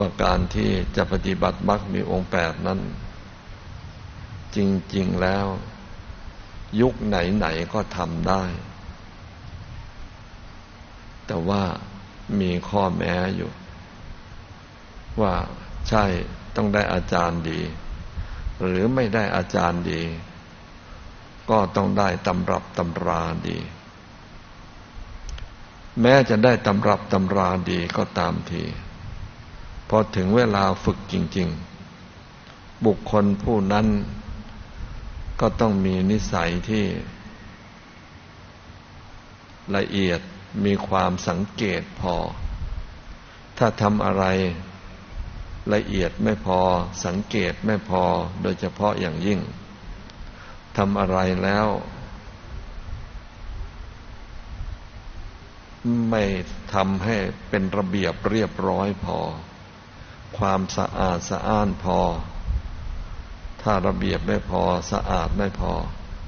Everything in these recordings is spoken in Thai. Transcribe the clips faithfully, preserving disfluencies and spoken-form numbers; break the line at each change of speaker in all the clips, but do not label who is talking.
ว่าการที่จะปฏิบัติมรรคมีองค์แปดนั้นจริงๆแล้วยุคไหนๆก็ทำได้แต่ว่ามีข้อแม้อยู่ว่าใช่ต้องได้อาจารย์ดีหรือไม่ได้อาจารย์ดีก็ต้องได้ตำรับตำราดีแม้จะได้ตำรับตำราดีก็ตามทีพอถึงเวลาฝึกจริงๆบุคคลผู้นั้นก็ต้องมีนิสัยที่ละเอียดมีความสังเกตพอถ้าทำอะไรละเอียดไม่พอสังเกตไม่พอโดยเฉพาะอย่างยิ่งทำอะไรแล้วไม่ทำให้เป็นระเบียบเรียบร้อยพอความสะอาดสะอ้านพอถ้าระเบียบไม่พอสะอาดไม่พอ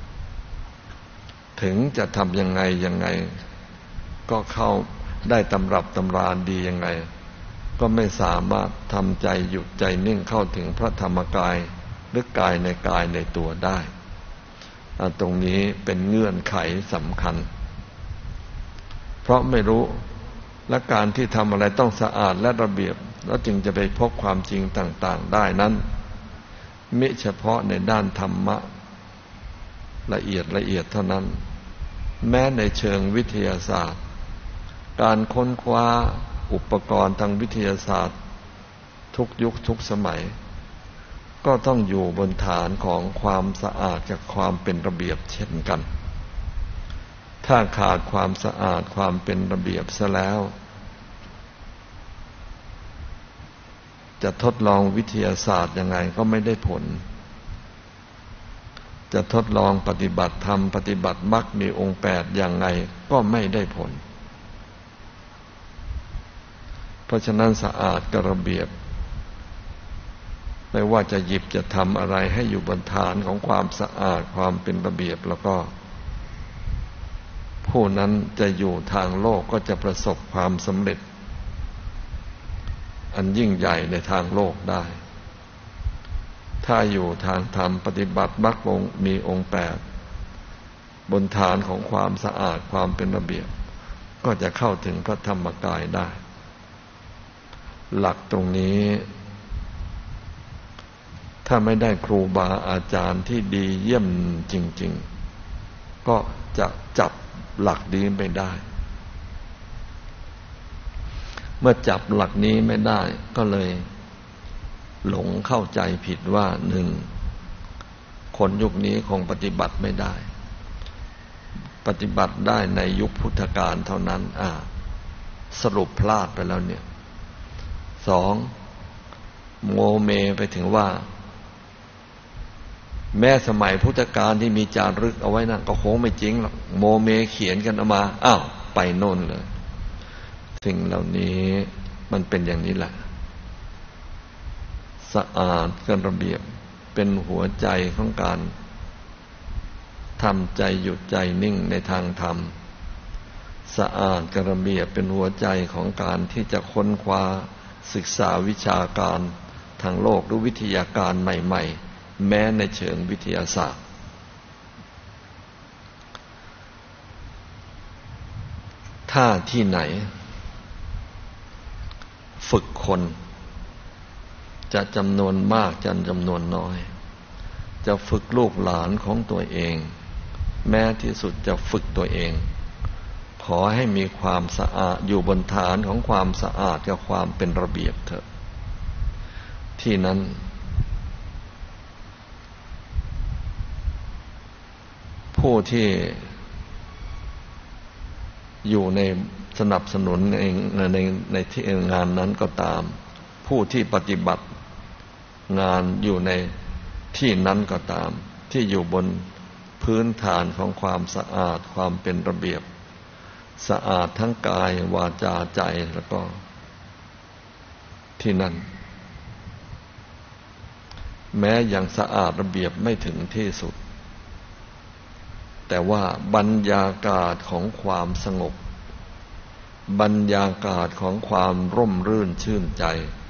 ถึงจะทำยังไงยังไงก็เข้าได้ตำรับตำราดียังไงก็ไม่สามารถทำใจหยุดใจนิ่งเข้าถึงพระธรรมกายหรือกายในกายในตัวได้ตรงนี้เป็นเงื่อนไขสำคัญเพราะไม่รู้และการที่ทำอะไรต้องสะอาดและระเบียบแล้วจึงจะไปพบความจริงต่างๆได้นั้นมิเฉพาะในด้านธรรมะละเอียดละเอียดเท่านั้นแม้ในเชิงวิทยาศาสตร์การค้นคว้าอุปกรณ์ทางวิทยาศาสตร์ทุกยุคทุกสมัยก็ต้องอยู่บนฐานของความสะอาดกับความเป็นระเบียบเช่นกันถ้าขาดความสะอาดความเป็นระเบียบซะแล้วจะทดลองวิทยาศาสตร์ยังไงก็ไม่ได้ผลจะทดลองปฏิบัติธรรมปฏิบัติมรรคมีองค์แปดอย่างไงก็ไม่ได้ผลเพราะฉะนั้นสะอาดกับระเบียบไม่ว่าจะหยิบจะทำอะไรให้อยู่บนฐานของความสะอาดความเป็นระเบียบแล้วก็ผู้นั้นจะอยู่ทางโลกก็จะประสบความสำเร็จอันยิ่งใหญ่ในทางโลกได้ถ้าอยู่ทางธรรมปฏิบัติมรรคมีองค์แปดบนฐานของความสะอาดความเป็นระเบียบก็จะเข้าถึงพระธรรมกายได้หลักตรงนี้ถ้าไม่ได้ครูบาอาจารย์ที่ดีเยี่ยมจริงๆก็จะจับหลักนี้ไม่ได้เมื่อจับหลักนี้ไม่ได้ก็เลยหลงเข้าใจผิดว่าหนึ่งคนยุคนี้คงปฏิบัติไม่ได้ปฏิบัติได้ในยุคพุทธกาลเท่านั้นอ่าสรุปพลาดไปแล้วเนี่ยสองโมเมไปถึงว่าแม้สมัยพุทธกาลที่มีจารึกเอาไว้นั่นก็คงไม่จริงหรอกโมเมเขียนกันออกมาอ้าวไปโน่นเลยสิ่งเหล่านี้มันเป็นอย่างนี้แหละสะอาดกันระเบียบเป็นหัวใจของการทำใจหยุดใจนิ่งในทางธรรมสะอาดกันระเบียบเป็นหัวใจของการที่จะค้นคว้าศึกษาวิชาการทางโลกหรือวิทยาการใหม่ๆแม้ในเชิงวิทยาศาสตร์ถ้าที่ไหนฝึกคนจะจำนวนมากจะจำนวนน้อยจะฝึกลูกหลานของตัวเองแม้ที่สุดจะฝึกตัวเองขอให้มีความสะอาดอยู่บนฐานของความสะอาดกับความเป็นระเบียบเถอะที่นั้นผู้ที่อยู่ในสนับสนุนในในในที่งานนั้นก็ตามผู้ที่ปฏิบัติงานอยู่ในที่นั้นก็ตามที่อยู่บนพื้นฐานของความสะอาดความเป็นระเบียบสะอาดทั้งกายวาจาใจแล้วก็ที่นั่นแม้ยังสะอาดระเบียบไม่ถึงที่สุดแต่ว่าบรรยากาศของความสงบบรรยากาศของความร่มรื่นชื่นใจ